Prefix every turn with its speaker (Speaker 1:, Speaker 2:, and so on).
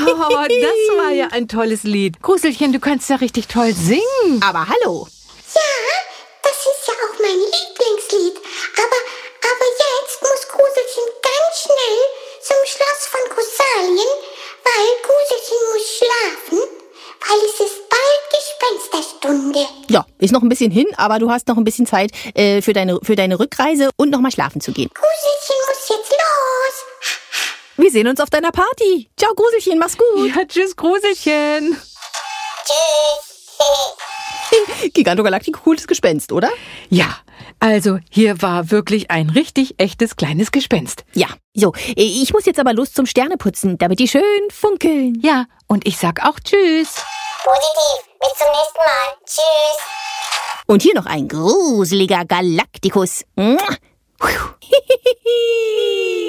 Speaker 1: Oh, das war ja ein tolles Lied. Gruselchen, du kannst ja richtig toll singen.
Speaker 2: Aber hallo.
Speaker 3: Ja, das ist ja auch mein Lieblingslied. Aber jetzt muss Gruselchen ganz schnell zum Schloss von Grosalien, weil Gruselchen muss schlafen, weil es ist bald Gespensterstunde.
Speaker 2: Ja, ist noch ein bisschen hin, aber du hast noch ein bisschen Zeit für deine Rückreise und noch mal schlafen zu gehen.
Speaker 3: Gruselchen muss jetzt los.
Speaker 2: Wir sehen uns auf deiner Party. Ciao, Gruselchen, mach's gut.
Speaker 1: Ja, tschüss, Gruselchen.
Speaker 3: Tschüss.
Speaker 2: Gigantogalactic, cooles Gespenst, oder?
Speaker 1: Ja, also hier war wirklich ein richtig echtes kleines Gespenst.
Speaker 2: Ja, so. Ich muss jetzt aber los zum Sterneputzen, damit die schön funkeln.
Speaker 1: Ja, und ich sag auch tschüss.
Speaker 3: Positiv. Bis zum nächsten Mal. Tschüss.
Speaker 2: Und hier noch ein gruseliger Galaktikus.